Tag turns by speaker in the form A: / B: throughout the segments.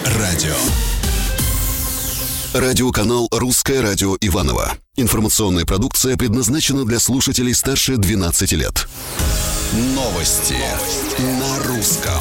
A: радио. Радиоканал «Русское радио Иваново». Информационная продукция предназначена для слушателей старше 12 лет. Новости на русском.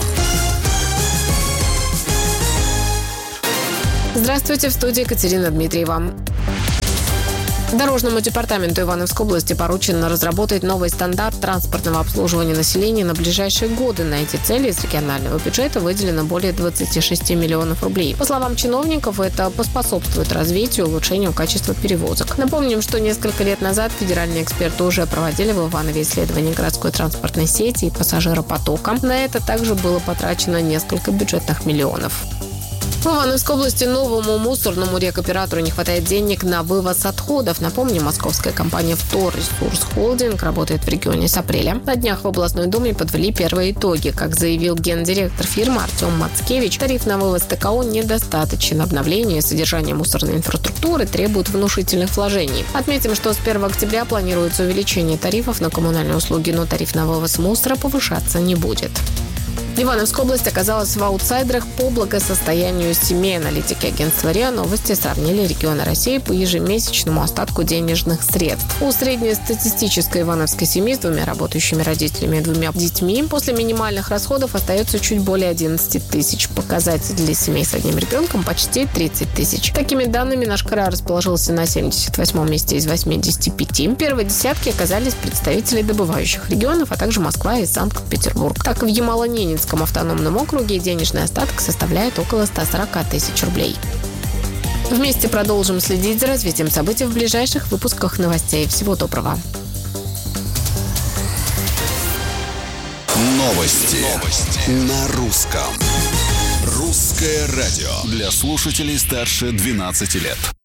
B: Здравствуйте, в студии Екатерина Дмитриева. Дорожному департаменту Ивановской области поручено разработать новый стандарт транспортного обслуживания населения на ближайшие годы. На эти цели из регионального бюджета выделено более 26 миллионов рублей. По словам чиновников, это поспособствует развитию и улучшению качества перевозок. Напомним, что несколько лет назад федеральные эксперты уже проводили в Иванове исследование городской транспортной сети и пассажиропотока. На это также было потрачено несколько бюджетных миллионов. В Ивановской области новому мусорному рекоператору не хватает денег на вывоз отходов. Напомню, московская компания «Вторресурс Холдинг» работает в регионе с апреля. На днях в областной думе подвели первые итоги. Как заявил гендиректор фирмы Артем Мацкевич, тариф на вывоз ТКО недостаточен. Обновление и содержание мусорной инфраструктуры требует внушительных вложений. Отметим, что с 1 октября планируется увеличение тарифов на коммунальные услуги, но тариф на вывоз мусора повышаться не будет. Ивановская область оказалась в аутсайдерах по благосостоянию семей. Аналитики агентства РИА Новости сравнили регионы России по ежемесячному остатку денежных средств. У среднестатистической ивановской семьи с 2 работающими родителями и 2 детьми после минимальных расходов остается чуть более 11 тысяч. Показатель для семей с одним ребенком почти 30 тысяч. Такими данными наш край расположился на 78-м месте из 85. В первой десятке оказались представители добывающих регионов, а также Москва и Санкт-Петербург. Так, в Ямало-Ненецком автономном округе денежный остаток составляет около 140 тысяч рублей. Вместе продолжим следить за развитием событий в ближайших выпусках новостей. Всего доброго.
A: Новости на русском. Русское радио для слушателей старше 12 лет.